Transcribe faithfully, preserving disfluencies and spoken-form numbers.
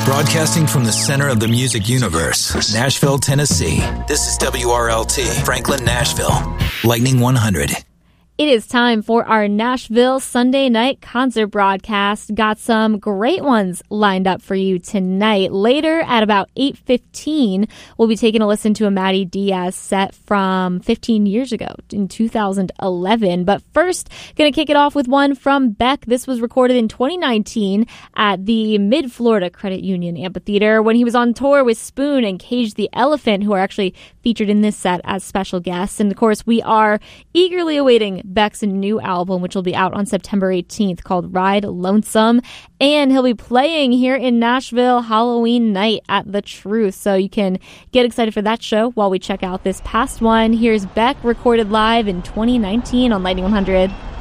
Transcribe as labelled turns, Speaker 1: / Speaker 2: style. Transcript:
Speaker 1: Broadcasting from the center of the music universe, Nashville, Tennessee. This is W R L T, Franklin, Nashville. Lightning one hundred.
Speaker 2: It is time for our Nashville Sunday night concert broadcast. Got some great ones lined up for you tonight. Later at about eight fifteen, we'll be taking a listen to a Matty Diaz set from fifteen years ago in two thousand eleven. But first, going to kick it off with one from Beck. This was recorded in twenty nineteen at the Mid-Florida Credit Union Amphitheater when he was on tour with Spoon and Cage the Elephant, who are actually featured in this set as special guests. And of course, we are eagerly awaiting Beck's new album, which will be out on September eighteenth, called Ride Lonesome. And he'll be playing here in Nashville Halloween night at The Truth. So you can get excited for that show while we check out this past one. Here's Beck, recorded live in twenty nineteen on Lightning one hundred.